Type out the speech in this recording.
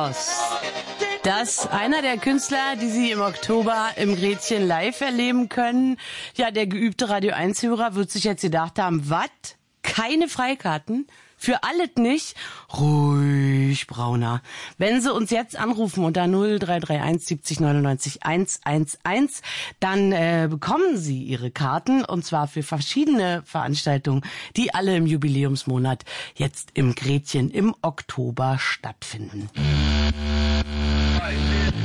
Strauss. Das einer der Künstler, die Sie im Oktober im Gretchen live erleben können. Ja, der geübte Radio 1-Hörer wird sich jetzt gedacht haben, was? Keine Freikarten? Für alles nicht? Ruhig, Brauner. Wenn Sie uns jetzt anrufen unter 0331 70 99 111, dann bekommen Sie Ihre Karten und zwar für verschiedene Veranstaltungen, die alle im Jubiläumsmonat jetzt im Gretchen im Oktober stattfinden.